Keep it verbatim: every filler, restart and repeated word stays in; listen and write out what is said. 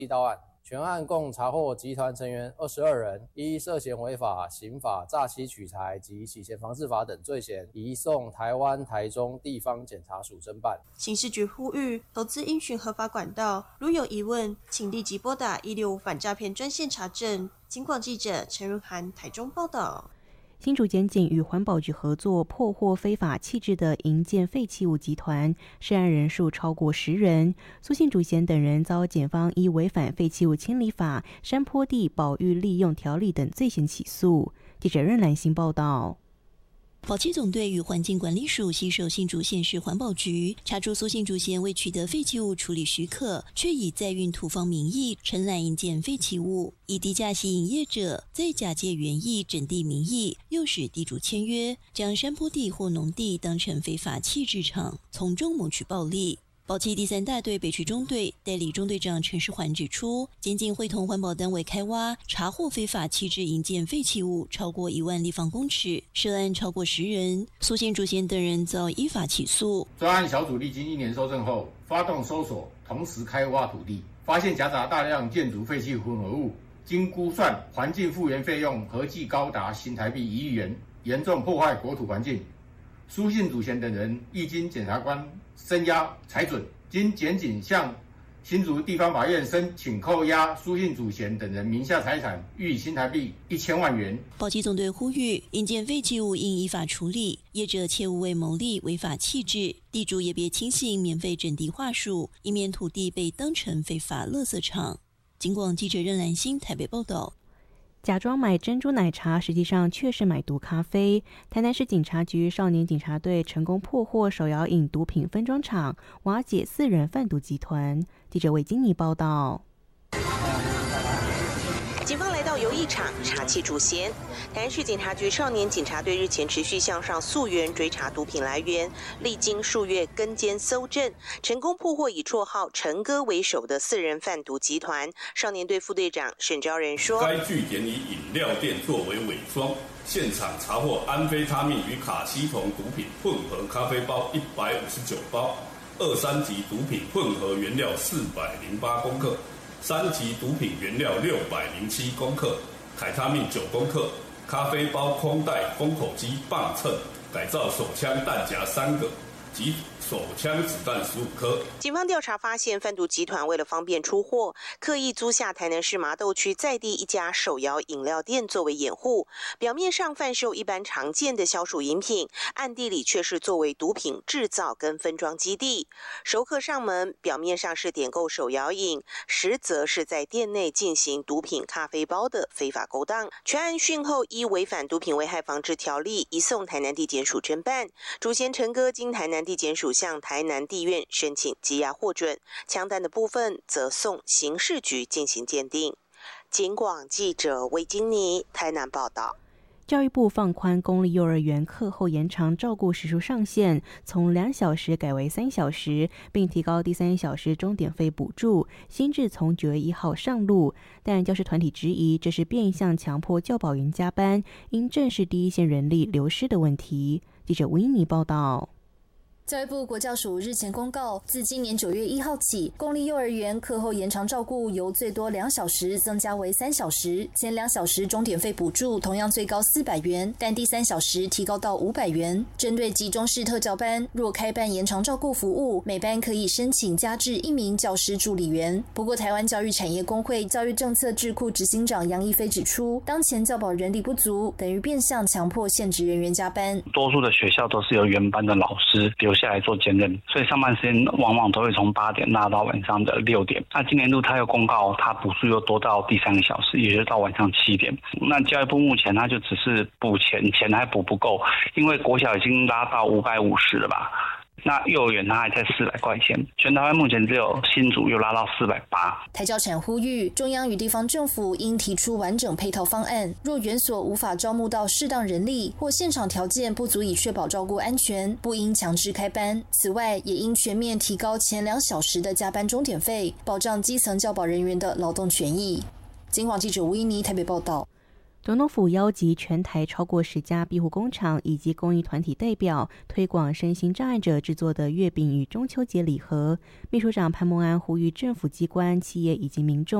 一到案。全案共查获集团成员二十二人，依涉嫌违法、刑法、诈欺取财及洗钱防治法等罪嫌，移送台湾台中地方检察署侦办。 刑事局呼吁投资应循合法管道，如有疑问，请立即拨打一六五反诈骗专线查证。警广记者陈如涵台中报道。 新竹检警与环保局合作破获非法弃置的营建废弃物集团，涉案人数超过十人。苏姓主嫌等人遭检方依违反废弃物清理法、山坡地保育利用条例等罪嫌起诉。记者任兰心报道。 保期总队与环境管理署携手新竹县市环保局，查出苏姓主嫌未取得废弃物处理许可，却以载运土方名义承揽营建废弃物，以低价吸引业者，再假借园艺整地名义，诱使地主签约，将山坡地或农地当成非法弃置场，从中谋取暴利。保期第三大队北区中队代理中队长陈世环指出，检警会同环保单位开挖，查获非法弃置营建废弃物超过一万立方公尺，涉案超过十人，苏姓主嫌等人遭依法起诉。 专案小组历经一年搜证后，发动搜索，同时开挖土地，发现夹杂大量建筑废弃混合物，经估算环境复原费用合计高达新台币一亿元，严重破坏国土环境。苏姓主嫌等人一经检察官声押裁准，经检警向新竹地方法院申请扣押苏姓主嫌等人名下财产，予以新台币一千万元。 保期总队呼吁，营建废弃物应依法处理，业者切勿为牟利违法弃置，地主也别轻信免费整地话术，以免土地被当成非法垃圾场。警广记者任兰心台北报道。 假装买珍珠奶茶，实际上却是买毒咖啡。台南市警察局少年警察队成功破获手摇饮毒品分装厂，瓦解四人贩毒集团。记者魏金妮报道。 警方来到游艺场查缉主嫌。台南市警察局少年警察队日前持续向上溯源追查毒品来源，历经数月跟监搜证，成功破获以绰号陈哥为首的四人贩毒集团。少年队副队长沈昭仁说：“ 该据点以饮料店作为伪装，现场查获安非他命与卡西酮毒品混合咖啡包一百五十九包，二三级毒品混合原料四百零八公克。”三级毒品原料六百零七公克，凯他命九公克，咖啡包空袋、封口机、磅秤，改造手枪弹夹三个，及手枪子弹十五颗。 警方调查发现，贩毒集团为了方便出货，刻意租下台南市麻豆区在地一家手摇饮料店作为掩护，表面上贩售一般常见的消暑饮品，暗地里却是作为毒品制造跟分装基地。熟客上门，表面上是点购手摇饮，实则是在店内进行毒品咖啡包的非法勾当。全案讯后，依违反毒品危害防治条例，移送台南地检署侦办。主嫌陈哥经台南地检署向台南地院申请羁押获准，枪弹的部分则送刑事局进行鉴定。警广记者魏金妮台南报道。 教育部放宽公立幼儿园课后延长照顾时数上限，从两小时改为三小时，并提高第三小时钟点费补助，新制从九月一号上路。但教师团体质疑，这是变相强迫教保员加班，应正视第一线人力流失的问题。记者吴依妮报道。 教育部国教署日前公告，自今年九月一号起，公立幼儿园课后延长照顾由最多两小时增加为三小时，前两小时钟点费补助同样最高四百元，但第三小时提高到五百元。针对集中式特教班，若开办延长照顾服务，每班可以申请加至一名教师助理员。不过，台湾教育产业工会教育政策智库执行长杨一飞指出，当前教保人力不足，等于变相强迫现职人员加班。 多数的学校都是由原班的老师留下来做兼任，所以上班时间往往都会从八点拉到晚上的六点。那今年度他又公告，他补助又多到第三个小时，也就是到晚上七点。那教育部目前他就只是补钱，钱还补不够，因为国小已经拉到五百五十了吧。那幼儿园它还在四百块钱，全台湾目前只有新竹又拉到四百八。 台教产呼吁中央与地方政府应提出完整配套方案，若园所无法招募到适当人力，或现场条件不足以确保照顾安全，不应强制开班。此外，也应全面提高前两小时的加班钟点费，保障基层教保人员的劳动权益。警广记者吴依妮台北报道。 总统府邀集全台超过十家庇护工厂以及公益团体代表，推广身心障碍者制作的月饼与中秋节礼盒。秘书长潘孟安呼吁政府机关、企业以及民众